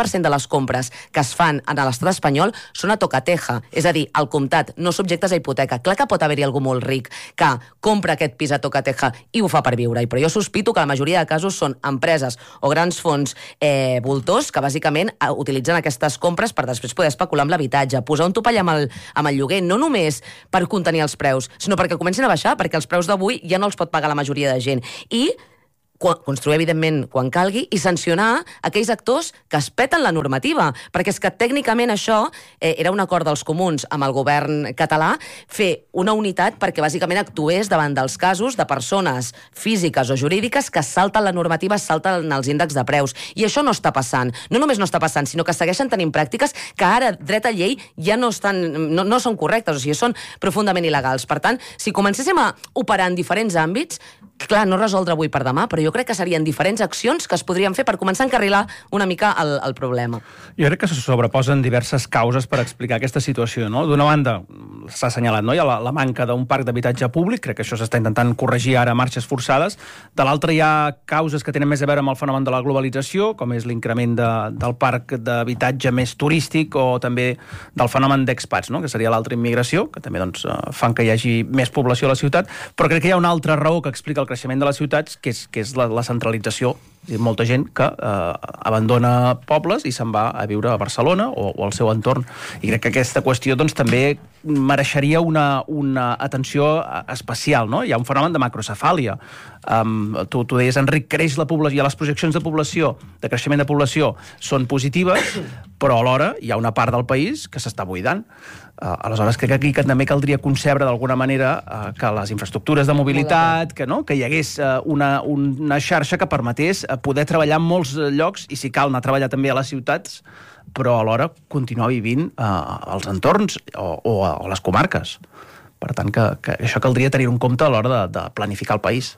per cent de les compres que es fan en l'estat espanyol són a tocateja, és a dir, al comptat, no subjectes a hipoteca. Clar que pot haver-hi algú molt ric que compra aquest pis a tocateja i ho fa per viure, però jo sospito que la majoria de casos són empreses o grans fons eh, voltors que bàsicament utilitzen aquestes compres per després poder especular amb l'habitatge, posar un topall amb el, amb el lloguer, no només per contenir els preus, sinó perquè comencin a baixar, perquè els preus d'avui ja no els pot pagar la majoria de gent. I construir, evidentment, quan calgui, i sancionar aquells actors que es peten la normativa, perquè és que tècnicament això eh, era un acord dels comuns amb el govern català, fer una unitat perquè bàsicament actués davant dels casos de persones físiques o jurídiques que salten la normativa, salten els índexs de preus. I això no està passant. No només no està passant, sinó que segueixen tenint pràctiques que ara, dret a llei, ja no, estan, no, no són correctes, o sigui, són profundament il·legals. Per tant, si comencéssim a operar en diferents àmbits, clar, no resoldre avui per demà, però jo crec que serien diferents accions que es podrien fer per començar a encarrilar una mica el, el problema. Jo crec que se sobreposen diverses causes per explicar aquesta situació, no? D'una banda, s'ha assenyalat, no? Hi ha la, la manca d'un parc d'habitatge públic, crec que això s'està intentant corregir ara a marxes forçades. De l'altra hi ha causes que tenen més a veure amb el fenomen de la globalització, com és l'increment de, del parc d'habitatge més turístic o també del fenomen d'expats, no? Que seria l'altra immigració, que també doncs, fan que hi hagi més població a la ciutat, però crec que hi ha una altra raó que explica el creixement de les ciutats, que és, que és la, la centralització. És dir, molta gent que eh, abandona pobles i se'n va a viure a Barcelona o, o al seu entorn. I crec que aquesta qüestió doncs, també mereixeria una, una atenció especial, no? Hi ha un fenomen de macrocefàlia. Um, tu, tu deies, Enric, creix la població, i les projeccions de població, de creixement de població, són positives, però alhora hi ha una part del país que s'està buidant. Uh, aleshores, crec que aquí que també caldria concebre d'alguna manera uh, que les infraestructures de mobilitat, que, no? que hi hagués uh, una, una xarxa que permetés uh, poder treballar en molts llocs i, si cal, anar a treballar també a les ciutats, però alhora continuar vivint uh, als entorns o, o, o a les comarques. Per tant, que, que això caldria tenir en compte a l'hora de, de planificar el país.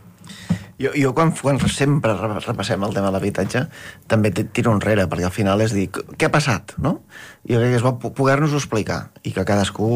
Jo, jo quan, quan sempre repassem el tema de l'habitatge, també tiro enrere, perquè al final és dir, què ha passat, no? Jo crec que és bo poder-nos-ho explicar, i que cadascú...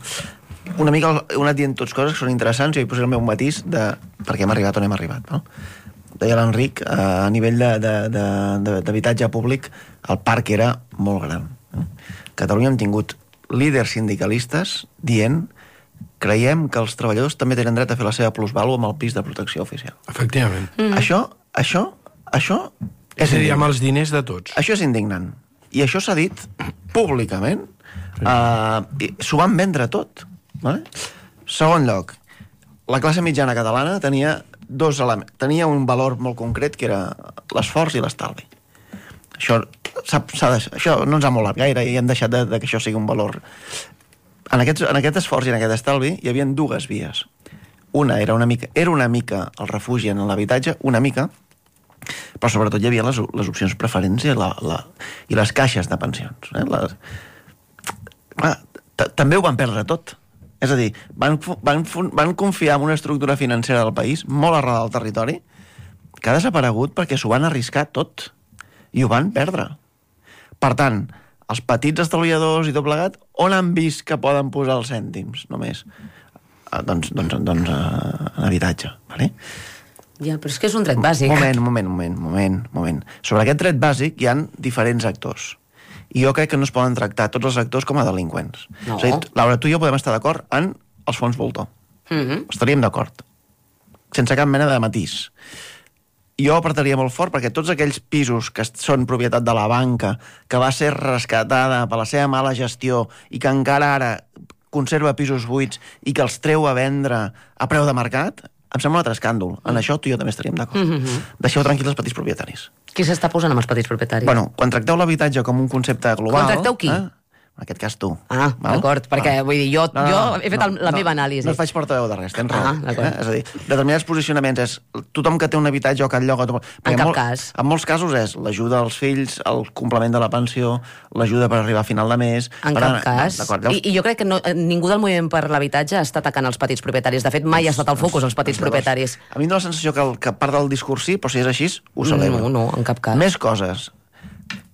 Una mica heu anat dient tots coses que són interessants, i jo hi posaré el meu matís de per què hem arribat on hem arribat, no? Deia l'Enric, a nivell d'habitatge públic, el parc era molt gran. A Catalunya hem tingut líders sindicalistes dient creiem que els treballadors també tenen dret a fer la seva plusvàlua amb el pis de protecció oficial. Efectivament. Mm. Això, això, això... És a dir, amb els diners de tots. Això és indignant. I això s'ha dit públicament. Sí. Uh, S'ho van vendre tot. Vale? Segon lloc, la classe mitjana catalana tenia dos elements. Tenia un valor molt concret, que era l'esforç i l'estalvi. Això, s'ha, s'ha de, això no ens ha molat gaire i hem deixat de, de que això sigui un valor... En aquest, en aquest esforç i en aquest estalvi hi havia dues vies. Una era una mica, era una mica el refugi en l'habitatge, una mica, però sobretot hi havia les, les opcions preferents i, la, la, i les caixes de pensions. Eh? Les... Ah, també ho van perdre tot. És a dir, van, van, van confiar en una estructura financera del país molt arrelada al territori que ha desaparegut perquè s'ho van arriscar tot i ho van perdre. Per tant, els petits estalviadors i tot plegat, on han vist que poden posar els cèntims, només? Ah, doncs, doncs, doncs uh, en habitatge, vale? Ja, però és que és un dret bàsic. Moment, moment, moment, moment, moment. Sobre aquest dret bàsic hi ha diferents actors. I jo crec que no es poden tractar tots els actors com a delinqüents. No. És a dir, Laura, tu i jo podem estar d'acord en els fons voltor. Mm-hmm. Estaríem d'acord. Sense cap mena de matís. Jo apartaria molt fort perquè tots aquells pisos que són propietat de la banca, que va ser rescatada per la seva mala gestió i que encara ara conserva pisos buits i que els treu a vendre a preu de mercat, em sembla un altre escàndol. En això tu i jo també estaríem d'acord. Mm-hmm. Deixeu tranquils els petits propietaris. Qui s'està posant amb els petits propietaris? Bueno, quan tracteu l'habitatge com un concepte global... Quan tracteu qui? Eh? En aquest cas tu. Ah, d'acord, perquè ah. vull dir, jo, no, no, jo he fet no, la no, meva anàlisi. No et faig portaveu de res, tens raó. Ah, eh? És a dir, determinats posicionaments és tothom que té un habitatge o que lloga... En cap molt, cas. En molts casos és l'ajuda als fills, el complement de la pensió, l'ajuda per arribar a final de mes... En cap cas. I, I jo crec que no, ningú del moviment per l'habitatge està atacant els petits propietaris. De fet, mai ha estat el focus els petits propietaris. A mi em dóna la sensació que, el, que part del discurs sí, però si és així, ho celebro. No, no, en cap cas. Més coses.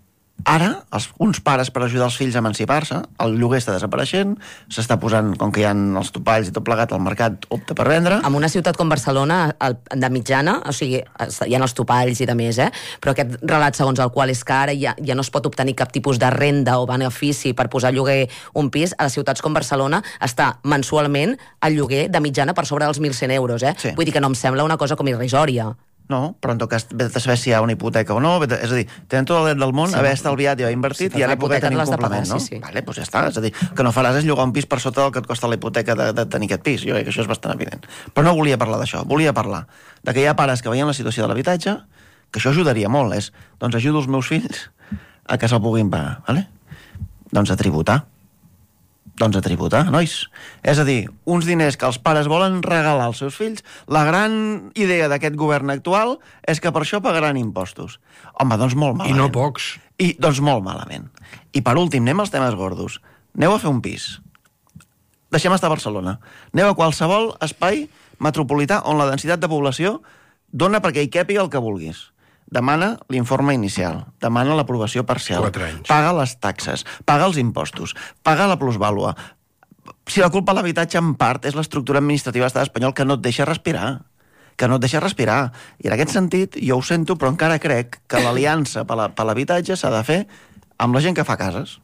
Ara, els, uns pares per ajudar els fills a emancipar-se, el lloguer està desapareixent, s'està posant, com que hi ha els topalls i tot plegat, el mercat opta per vendre. En una ciutat com Barcelona, el, de mitjana, o sigui, hi ha els topalls i de més, eh? Però aquest relat segons el qual és que ara ja, ja no es pot obtenir cap tipus de renda o benefici per posar a lloguer un pis, a les ciutats com Barcelona està mensualment el lloguer de mitjana per sobre dels mil cent euros, eh? Sí. Vull dir que no em sembla una cosa com irrisòria. No, però en tot cas, vés a saber si hi ha una hipoteca o no, és a dir, tenen tot el dret del món, sí, haver estalviat i haver invertit, sí, i ara poder tenir un complement, no? Sí, sí. Vale, doncs ja està, és a dir, que no faràs és llogar un pis per sota del que et costa la hipoteca de, de tenir aquest pis, jo crec que això és bastant evident. Però no volia parlar d'això, volia parlar de que hi ha pares que veien la situació de l'habitatge, que això ajudaria molt, és, doncs ajudo els meus fills a que se'l puguin pagar, vale? Doncs a tributar. Doncs a tributar, nois. És a dir, uns diners que els pares volen regalar als seus fills, la gran idea d'aquest govern actual és que per això pagaran impostos. Home, doncs molt malament. I no pocs. I, doncs molt malament. I per últim, anem als temes gordos. Aneu a fer un pis. Deixem estar a Barcelona. Aneu a qualsevol espai metropolità on la densitat de població dona perquè hi càpiga el que vulguis. Demana l'informe inicial, demana l'aprovació parcial, paga les taxes, paga els impostos, paga la plusvàlua. Si la culpa de l'habitatge en part és l'estructura administrativa de l'estat espanyol que no et deixa respirar, que no et deixa respirar. I en aquest sentit, jo ho sento, però encara crec que l'aliança per l'habitatge s'ha de fer amb la gent que fa cases.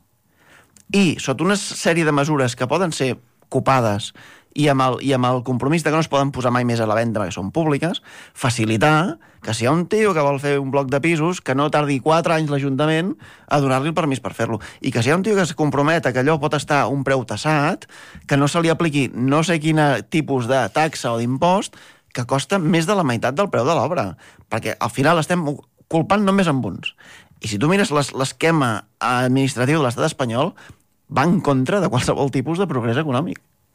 I sota una sèrie de mesures que poden ser copades i amb, el, i amb el compromís de que no es poden posar mai més a la venda perquè són públiques, facilitar que si hi ha un tio que vol fer un bloc de pisos, que no tardi quatre anys l'Ajuntament a donar-li el permís per fer-lo. I que si hi ha un tio que es compromet a que allò pot estar a un preu tassat, que no se li apliqui no sé quin tipus de taxa o d'impost, que costa més de la meitat del preu de l'obra. Perquè al final estem culpant només amb uns. I si tu mires l'esquema administratiu de l'estat espanyol, va en contra de qualsevol tipus de progrés econòmic.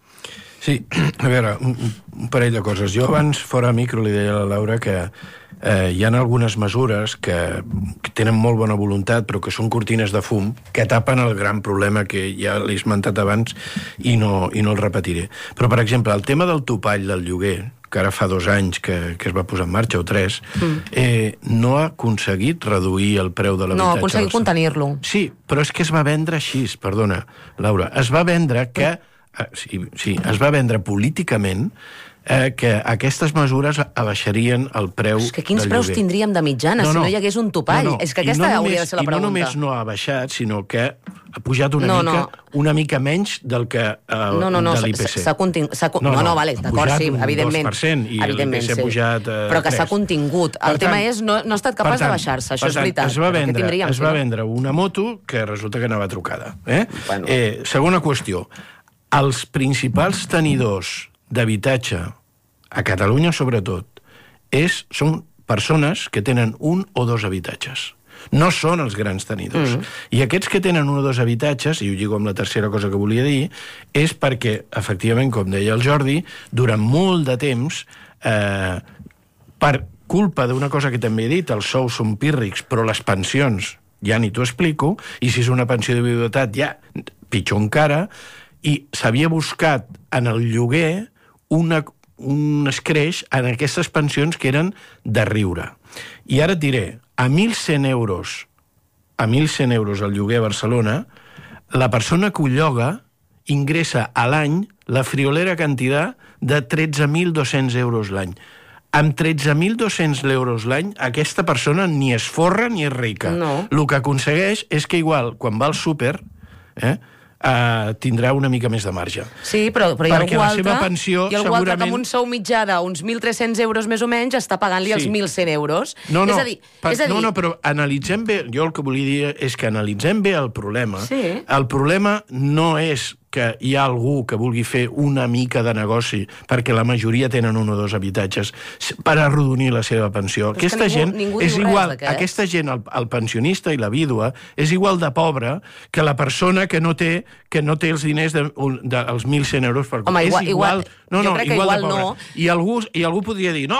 Sí, a veure, un, un parell de coses. Jo abans, fora micro, li deia a la Laura que eh, hi ha algunes mesures que, que tenen molt bona voluntat, però que són cortines de fum, que tapen el gran problema que ja l'he esmentat abans i no, i no el repetiré. Però, per exemple, el tema del topall del lloguer, que ara fa dos anys que, que es va posar en marxa, o tres, mm. eh, no ha aconseguit reduir el preu de l'habitatge. No, ha aconseguit contenir-lo. Sí, però és que es va vendre així, perdona, Laura, es va vendre que... Mm. Sí, sí, es va vendre políticament eh, que aquestes mesures abaixarien el preu del lloguer. És que quins preus tindríem de mitjana no, no, si no hi hagués un topall? No, no. És que aquesta no hauria de ser la pregunta. I no només no ha baixat, sinó que ha pujat una, no, mica, no. una mica menys del que uh, no, no, no, de l'I P C. S'ha contingut... No, no, no, vale, d'acord, sí, evidentment. dos per cent i l'I P C ha pujat uh, però que s'ha contingut. El tema és no, no ha estat capaç tant, de baixar-se, això és veritat. Es va vendre, es va vendre una moto que resulta que anava trucada. Eh? Bueno. Eh, segona qüestió. Els principals tenidors d'habitatge, a Catalunya sobretot, és, són persones que tenen un o dos habitatges. No són els grans tenidors. Mm. I aquests que tenen un o dos habitatges, i ho lligo amb la tercera cosa que volia dir, és perquè, efectivament, com deia el Jordi, durant molt de temps, eh, per culpa d'una cosa que també he dit, els sous són pírrics, però les pensions ja ni t'ho explico, i si és una pensió de viudetat ja pitjor encara, i s'havia buscat en el lloguer una, un escreix en aquestes pensions que eren de riure. I ara et diré, a mil cent euros, a mil cent euros al lloguer a Barcelona, la persona que ho lloga ingressa a l'any la friolera quantitat de tretze mil dos-cents euros l'any. Amb tretze mil dos-cents euros l'any, aquesta persona ni es forra ni és rica. No. El que aconsegueix és que igual, quan va al súper, eh, Uh, tindrà una mica més de marge. Sí, però, però hi ha algú altre, pensió, hi ha algú segurament... altre que amb un sou mitjà d'uns mil tres-cents euros més o menys està pagant-li sí. els mil cent euros. No, no, és a dir, per, és a dir... no, no, però analitzem bé, jo el que volia dir és que analitzem bé el problema. Sí. El problema no és que hi ha algú que vulgui fer una mica de negoci perquè la majoria tenen un o dos habitatges per arrodonir la seva pensió. Però aquesta és gent ningú, ningú és igual, res, aquesta gent, el, el pensionista i la vídua, és igual de pobra que la persona que no té que no té els diners de, de, els mil cent euros per... Home, igual, és igual, igual, no, no, jo crec que igual, igual no. I algú, I algú podria dir, no,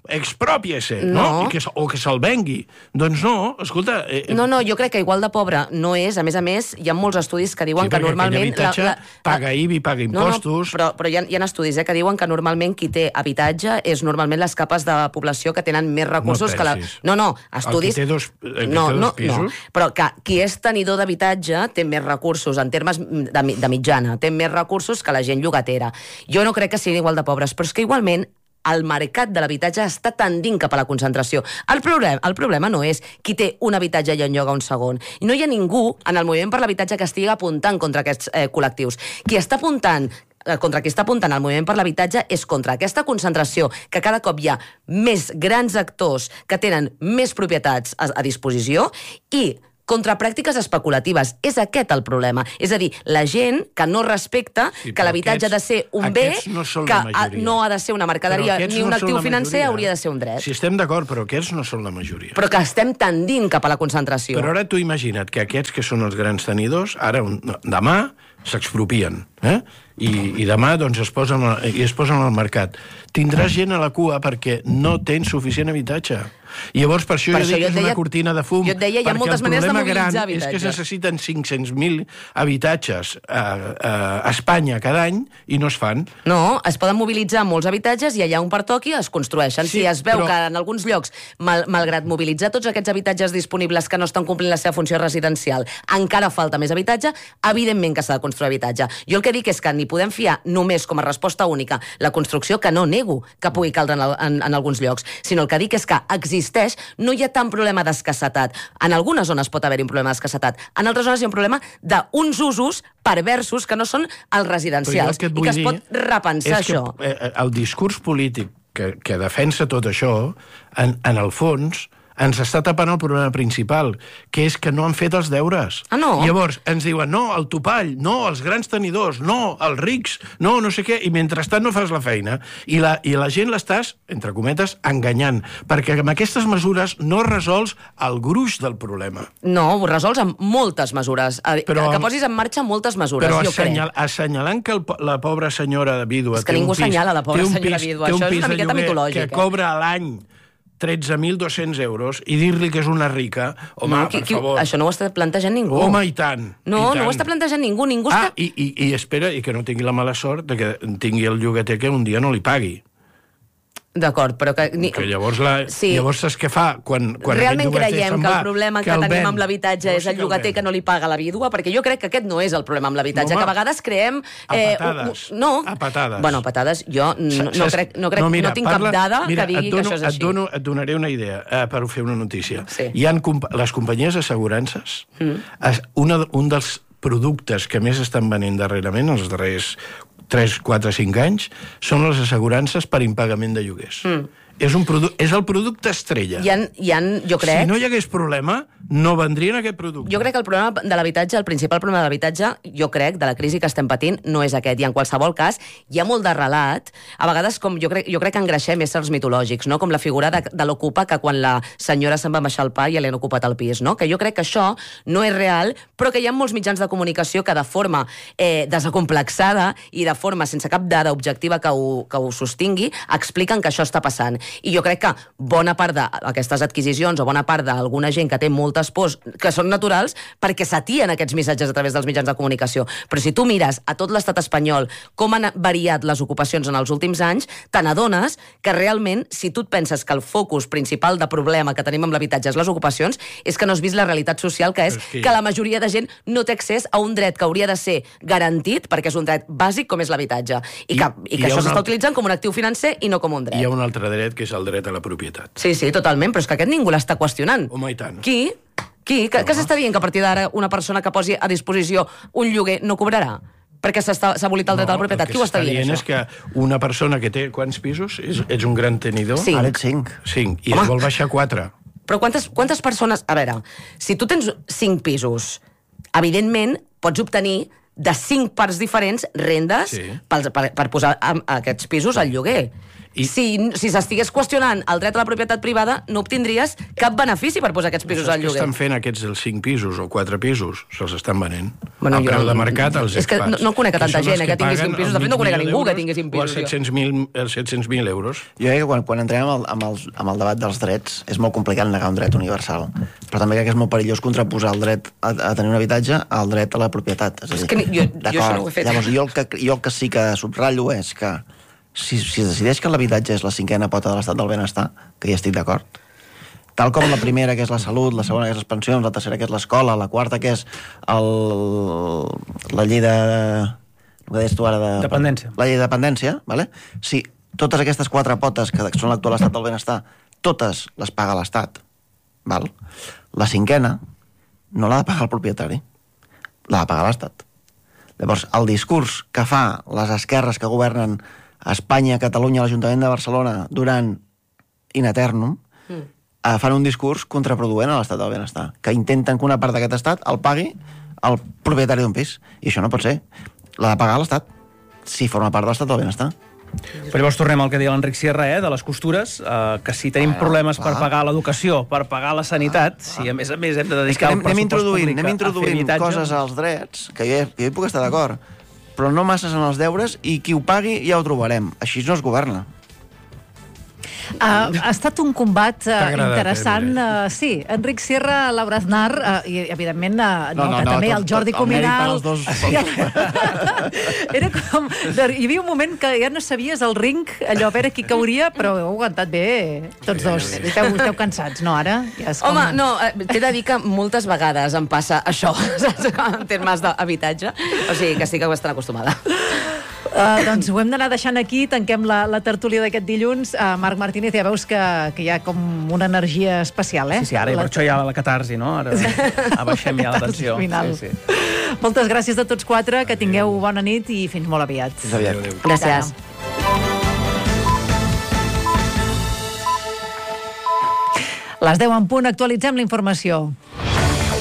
exprópiese, no? No. I que, se- o que se'l vengui. Doncs no, escolta... Eh, No, no, jo crec que igual de pobre no és. A més a més, hi ha molts estudis que diuen sí, que perquè normalment... aquell habitatge la, la, paga I B I, paga impostos... No, no, però, però hi ha, hi ha estudis eh, que diuen que normalment qui té habitatge és normalment les capes de població que tenen més recursos No que la... pensis. No, no, estudis... El que té dos, el que no, té dos no, pisos... No, però que qui és tenidor d'habitatge té més recursos en termes de, mi- de mitjana, té més recursos que la gent llogatera. Jo no crec que siguin igual de pobres, però és que igualment el mercat de l'habitatge està tendint cap a la concentració. El problema, el problema no és qui té un habitatge i en lloga un segon. I no hi ha ningú en el moviment per l'habitatge que estigui apuntant contra aquests eh, col·lectius. Qui està apuntant eh, contra qui està apuntant el moviment per l'habitatge és contra aquesta concentració, que cada cop hi ha més grans actors que tenen més propietats a, a disposició i contra pràctiques especulatives. És aquest el problema. És a dir, la gent que no respecta Sí, que però l'habitatge ha de ser un bé, aquests no són que la ha, majoria. no ha de ser una mercaderia Però aquests ni un no són actiu la financer, majoria. hauria de ser un dret. Si estem d'acord, però aquests no són la majoria. Però que estem tendint cap a la concentració. Però ara tu imagina't que aquests que són els grans tenidors, ara, un, no, demà, s'expropien, eh? I, i demà doncs, es, posen, a- i es posen al mercat. Tindràs gent a la cua perquè no tens suficient habitatge. I llavors per això Per jo això dic jo que et és deia- una cortina de fum. jo et deia, hi ha perquè moltes el maneres de problema mobilitzar gran és que habitatge. es necessiten cinc-cents mil habitatges a, a, a Espanya cada any i no es fan. No, es poden mobilitzar molts habitatges i allà on pertoqui es construeixen. Sí, si es veu però- que en alguns llocs, mal, malgrat mobilitzar tots aquests habitatges disponibles que no estan complint la seva funció residencial, encara falta més habitatge, evidentment que s'ha de construir habitatge. Jo el que dic és que ni podem fiar només com a resposta única la construcció, que no nego que pugui caldre en, el, en, en alguns llocs, sinó el que dic és que existeix, no hi ha tant problema d'escassetat. En algunes zones pot haver-hi un problema d'escassetat, en altres zones hi ha un problema d'uns usos perversos que no són els residencials Però jo el que et i vull que es dir pot repensar és que, això. eh, el discurs polític que, que defensa tot això, en, en el fons, ens està tapant el problema principal, que és que no han fet els deures. Ah, no? Llavors, ens diuen, no, el topall, no, els grans tenidors, no, els rics, no, no sé què, i mentrestant no fas la feina. I la, i la gent l'estàs, entre cometes, enganyant, perquè amb aquestes mesures no resols el gruix del problema. No, ho resols amb moltes mesures. A- Però- que, que posis en marxa moltes mesures, Però jo assenyal, crec. assenyalant que el, po- la pobra senyora de vídua És que té ningú un pis, assenyala la pobra té un senyora pis, vídua, té un això és pis una de miqueta lloguer mitològic, que eh? cobra a l'any tretze mil dos-cents euros i dir-li que és una rica, home, No, per qui, qui, favor. això no ho està plantejant ningú. Home, i tant. No, i tant. no ho està plantejant ningú. Ningú Ah, està... i, i, i espera, i que no tingui la mala sort de que tingui el llogater que un dia no li pagui. D'acord, però que... Ni... Que llavors, la, Sí. llavors saps què fa? Quan, quan Realment aquest llogater creiem se'n que el va, problema que, el tenim ven. amb l'habitatge No, és sí el que el llogater ven. que no li paga la vídua? Perquè jo crec que aquest no és el problema amb l'habitatge, No, home. que a vegades creem... A un- patades. un- no. A patades. Bueno, a patades, jo no, no Saps- crec, no, crec, no, mira, tinc parla- cap dada mira, que digui et dono, que això és així. Et, dono, et donaré una idea eh, per fer una notícia. Sí. Hi ha comp les companyies d'assegurances, Mm. es- una, un dels productes que més estan venent darrerament, els darrers tres, quatre, cinc anys, són les assegurances per impagament de lloguers. Mm. És, un produ és el producte estrella. Hi ha, hi ha, jo crec... Si no hi hagués problema, no vendrien aquest producte. Jo crec que el problema de l'habitatge, el principal problema de l'habitatge, jo crec, de la crisi que estem patint, no és aquest. I en qualsevol cas, hi ha molt de relat, a vegades com jo crec, jo crec que engreixem éssers mitològics, no? Com la figura de, de l'ocupa que quan la senyora se'n va baixar el pa ja li han ocupat el pis, no? Que jo crec que això no és real, però que hi ha molts mitjans de comunicació que de forma eh, desacomplexada i de forma sense cap dada objectiva que ho, que ho sostingui, expliquen que això està passant. I jo crec que bona part d'aquestes adquisicions o bona part d'alguna gent que té moltes pors, que són naturals, perquè s'atien aquests missatges a través dels mitjans de comunicació. Però si tu mires a tot l'estat espanyol com han variat les ocupacions en els últims anys, te n'adones que realment, si tu et penses que el focus principal de problema que tenim amb l'habitatge és les ocupacions, és que no has vist la realitat social, que és És que- que la majoria de gent no té accés a un dret que hauria de ser garantit, perquè és un dret bàsic com és l'habitatge. I, I- que, i i que hi ha això un s'està altre- utilitzant com un actiu financer i no com un dret. Hi ha un altre dret, que és el dret a la propietat. Sí, sí, totalment, però és que aquest ningú l'està qüestionant. Home, i tant. Qui? Qui? Que, que s'està dient que a partir d'ara una persona que posi a disposició un lloguer no cobrarà? Perquè s'ha abolit el dret a la propietat. Qui ho està dient, és això? que una persona que té quants pisos, és, ets un gran tenidor... Cinc. Ara ets cinc. Cinc, i Home. es vol baixar quatre. Però quantes, quantes persones... A veure, si tu tens cinc pisos, evidentment pots obtenir de cinc parts diferents rendes Sí. pels, per, per posar am- aquests pisos al lloguer. I... Si, si s'estigués qüestionant el dret a la propietat privada, no obtindries cap benefici per posar aquests pisos al lloguer. Estan fent aquests dels cinc pisos o quatre pisos, se'ls estan venent. Bueno, el preu de mercat, els és que no, no conec a tanta gent que, que tingui cinc pisos. De fet, no conec a ningú que tingui cinc pisos. O els set-cents mil euros. Jo crec que quan, quan entrem amb el, amb, el, amb el debat dels drets és molt complicat negar un dret universal. Però també crec que és molt perillós contraposar el dret a, a tenir un habitatge al dret a la propietat. És, és que jo, jo això no ho he fet. Llavors, jo el, que, jo el que sí que subratllo és que si, si es decideix que l'habitatge és la cinquena pota de l'estat del benestar, que hi estic d'acord, tal com la primera, que és la salut, la segona, que és les pensions, la tercera, que és l'escola, la quarta, que és el, la llei de... el que deies tu ara de... Dependència. La llei de dependència, ¿vale? Si totes aquestes quatre potes, que són l'actual estat del benestar, totes les paga l'Estat, val? La cinquena no l'ha de pagar el propietari, l'ha de pagar l'Estat. Llavors, el discurs que fa les esquerres que governen a Espanya, a Catalunya, a l'Ajuntament de Barcelona, durant in eternum, mm. eh, fan un discurs contraproduent a l'estat del benestar, que intenten que una part d'aquest estat el pagui el propietari d'un pis. I això no pot ser. L'ha de pagar l'estat, si forma part de l'estat del benestar. Però llavors tornem al que deia l'Enric Sierra, eh, de les costures, eh, que si tenim ah, problemes clar. per pagar l'educació, per pagar la sanitat, ah, si a més a més hem de dedicar anem, el pressupost públic anem introduint coses als drets, que jo, jo hi puc estar d'acord, però no masses en els deures, i qui ho pagui ja ho trobarem. Així no es governa. Uh, ha estat un combat uh, interessant. Uh, sí, Enric Sierra, Laura Aznar, uh, i evidentment uh, no, no, no, que no, també tot, el Jordi tot, Cuminal. Dos... Era com... Hi havia un moment que ja no sabies el ring, allò a veure qui cauria, però heu aguantat bé tots dos. Esteu, esteu cansats, no, ara? Ja és com... Home, no, t'he de dir que moltes vegades em passa això, en termes d'habitatge. O sigui, que sí que ho estan acostumada. Uh, doncs ho hem d'anar deixant aquí, tanquem la, la tertúlia d'aquest dilluns. Uh, Marc Martínez, ja veus que, que hi ha com una energia especial, eh? Sí, sí, ara la... per això hi ha la catarsi, no? Ara abaixem ja la tensió. Sí, sí. Moltes gràcies a tots quatre, que tingueu bona nit i fins molt aviat. Fins aviat. Adéu, adéu. Gràcies. Les deu en punt, actualitzem la informació.